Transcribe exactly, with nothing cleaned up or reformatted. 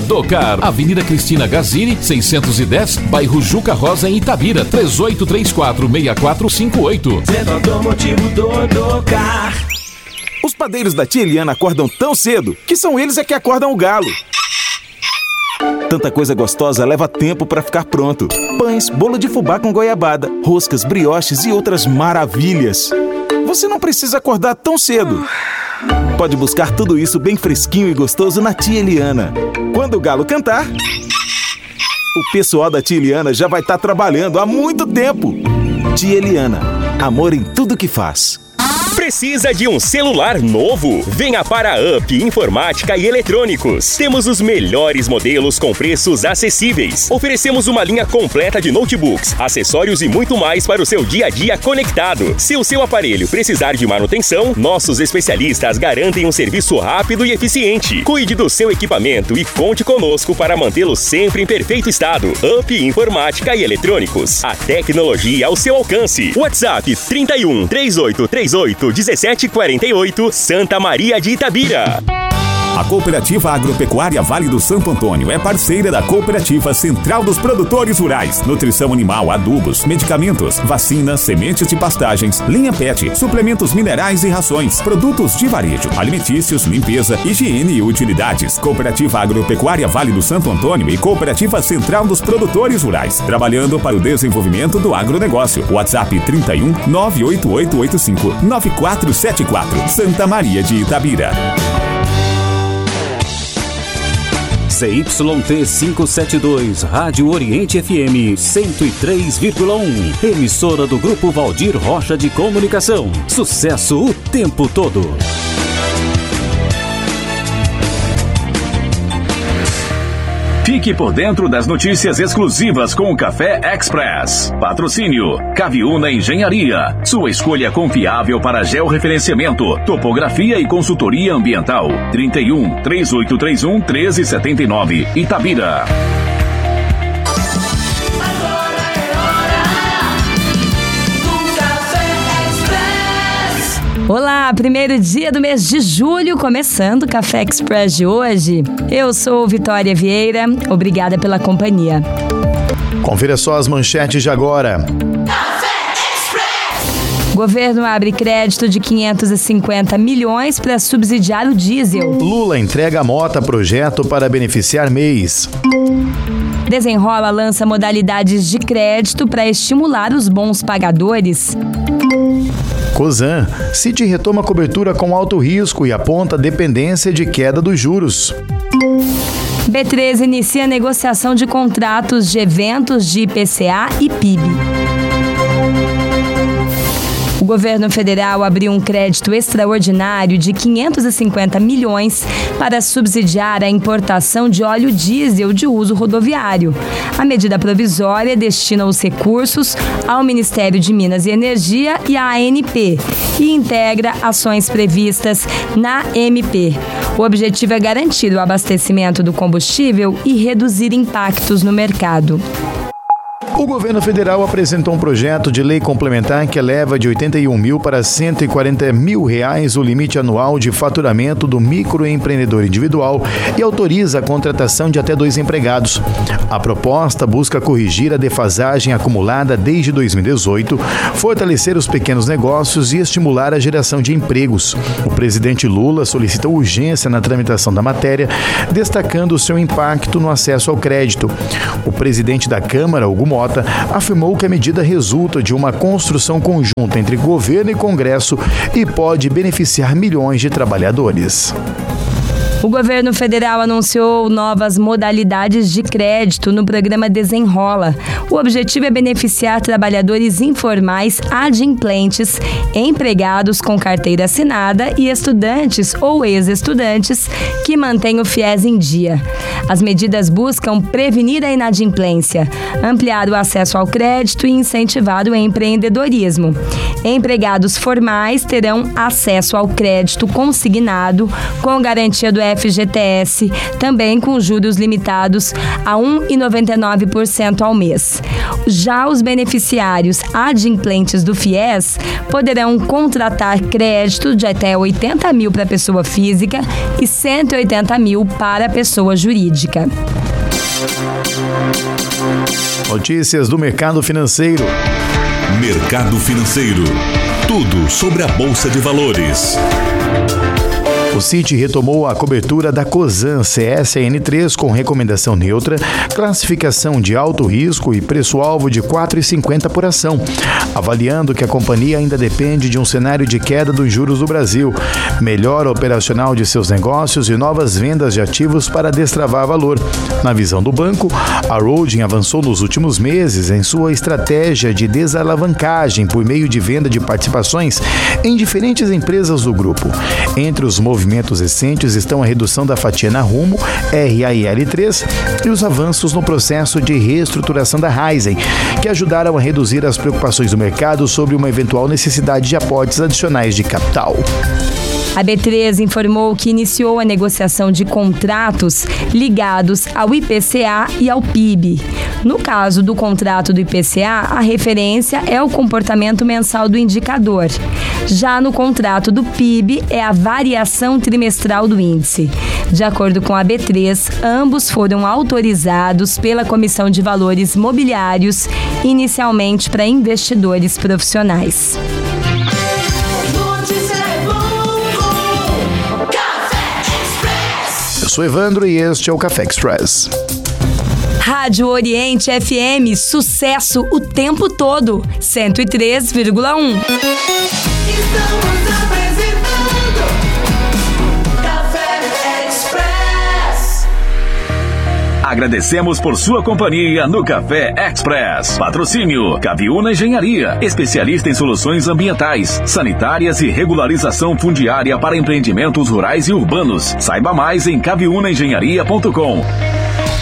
Todocar, Avenida Cristina Gazini, seiscentos e dez, bairro Juca Rosa, em Itabira, três oito três quatro, seis quatro cinco oito. Centro Automotivo Todocar. Os padeiros da tia Eliana acordam tão cedo que são eles é que acordam o galo. Tanta coisa gostosa leva tempo para ficar pronto. Pães, bolo de fubá com goiabada, roscas, brioches e outras maravilhas. Você não precisa acordar tão cedo. Pode buscar tudo isso bem fresquinho e gostoso na tia Eliana. Quando o galo cantar, o pessoal da tia Eliana já vai estar trabalhando há muito tempo. Tia Eliana, amor em tudo que faz. Precisa de um celular novo? Venha para a Up Informática e Eletrônicos. Temos os melhores modelos com preços acessíveis. Oferecemos uma linha completa de notebooks, acessórios e muito mais para o seu dia a dia conectado. Se o seu aparelho precisar de manutenção, nossos especialistas garantem um serviço rápido e eficiente. Cuide do seu equipamento e conte conosco para mantê-lo sempre em perfeito estado. Up Informática e Eletrônicos. A tecnologia ao seu alcance. WhatsApp trinta e um, três oito três oito, dezessete quarenta e oito, Santa Maria de Itabira. A Cooperativa Agropecuária Vale do Santo Antônio é parceira da Cooperativa Central dos Produtores Rurais. Nutrição animal, adubos, medicamentos, vacinas, sementes de pastagens, linha pet, suplementos minerais e rações, produtos de varejo, alimentícios, limpeza, higiene e utilidades. Cooperativa Agropecuária Vale do Santo Antônio e Cooperativa Central dos Produtores Rurais, trabalhando para o desenvolvimento do agronegócio. WhatsApp trinta e um, nove oito oito oito cinco, nove quatro sete quatro, Santa Maria de Itabira. C Y T quinhentos e setenta e dois, Rádio Oriente F M cento e três vírgula um, emissora do Grupo Valdir Rocha de Comunicação. Sucesso o tempo todo. Fique por dentro das notícias exclusivas com o Café Express. Patrocínio Caviúna Engenharia. Sua escolha confiável para georreferenciamento, topografia e consultoria ambiental. trinta e um, três oito três um, um três sete nove, Itabira. Olá, primeiro dia do mês de julho, começando o Café Express de hoje. Eu sou Vitória Vieira, obrigada pela companhia. Confira só as manchetes de agora. Governo abre crédito de quinhentos e cinquenta milhões para subsidiar o diesel. Lula entrega a Mota projeto para beneficiar M E Is. Desenrola lança modalidades de crédito para estimular os bons pagadores. Cosan, Citi retoma cobertura com alto risco e aponta dependência de queda dos juros. B três inicia negociação de contratos de eventos de I P C A e P I B. O governo federal abriu um crédito extraordinário de quinhentos e cinquenta milhões para subsidiar a importação de óleo diesel de uso rodoviário. A medida provisória destina os recursos ao Ministério de Minas e Energia e à A N P e integra ações previstas na M P. O objetivo é garantir o abastecimento do combustível e reduzir impactos no mercado. O governo federal apresentou um projeto de lei complementar que eleva de oitenta e um mil para cento e quarenta mil reais o limite anual de faturamento do microempreendedor individual e autoriza a contratação de até dois empregados. A proposta busca corrigir a defasagem acumulada desde dois mil e dezoito, fortalecer os pequenos negócios e estimular a geração de empregos. O presidente Lula solicitou urgência na tramitação da matéria, destacando o seu impacto no acesso ao crédito. O presidente da Câmara, Hugo Mota, afirmou que a medida resulta de uma construção conjunta entre governo e Congresso e pode beneficiar milhões de trabalhadores. O governo federal anunciou novas modalidades de crédito no programa Desenrola. O objetivo é beneficiar trabalhadores informais adimplentes, empregados com carteira assinada e estudantes ou ex-estudantes que mantêm o FIES em dia. As medidas buscam prevenir a inadimplência, ampliar o acesso ao crédito e incentivar o empreendedorismo. Empregados formais terão acesso ao crédito consignado com garantia do F G T S, também com juros limitados a um vírgula noventa e nove por cento ao mês. Já os beneficiários adimplentes do FIES poderão contratar crédito de até oitenta mil para pessoa física e cento e oitenta mil para pessoa jurídica. jurídica. Notícias do mercado financeiro. Mercado financeiro. Tudo sobre a Bolsa de Valores. O Citi retomou a cobertura da Cosan C S N três com recomendação neutra, classificação de alto risco e preço-alvo de quatro reais e cinquenta centavos por ação, avaliando que a companhia ainda depende de um cenário de queda dos juros do Brasil, melhora operacional de seus negócios e novas vendas de ativos para destravar valor. Na visão do banco, a Holding avançou nos últimos meses em sua estratégia de desalavancagem por meio de venda de participações em diferentes empresas do grupo. Entre os movimentos Movimentos recentes estão a redução da fatia na Rumo, R A I L três, e os avanços no processo de reestruturação da Raizen, que ajudaram a reduzir as preocupações do mercado sobre uma eventual necessidade de aportes adicionais de capital. A B três informou que iniciou a negociação de contratos ligados ao I P C A e ao P I B. No caso do contrato do I P C A, a referência é o comportamento mensal do indicador. Já no contrato do P I B, é a variação trimestral do índice. De acordo com a B três, ambos foram autorizados pela Comissão de Valores Mobiliários, inicialmente para investidores profissionais. Eu sou Evandro e este é o Café Express. Rádio Oriente F M, sucesso o tempo todo, cento e três vírgula um. Estamos apresentando Café Express. Agradecemos por sua companhia no Café Express. Patrocínio Caviúna Engenharia, especialista em soluções ambientais, sanitárias e regularização fundiária para empreendimentos rurais e urbanos. Saiba mais em caviúna engenharia ponto com.